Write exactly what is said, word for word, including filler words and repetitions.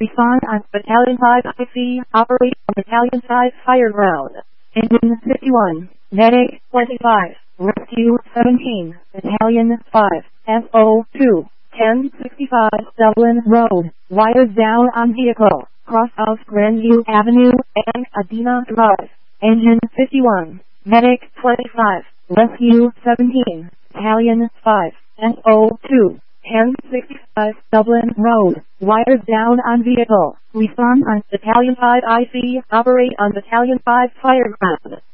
Respond on Battalion five I C. Operate on Battalion five fire ground. Engine fifty-one. Medic twenty-five. Rescue seventeen. Battalion five. S O two. ten sixty-five Dublin Road. Wires down on vehicle. Cross of Grandview Avenue and Adina Drive. Engine fifty-one. Medic twenty-five. Rescue seventeen. Battalion five. S O two. ten sixty-five Dublin Road. Wires down on vehicle. Respond on Battalion five I C. Operate on Battalion five fire ground.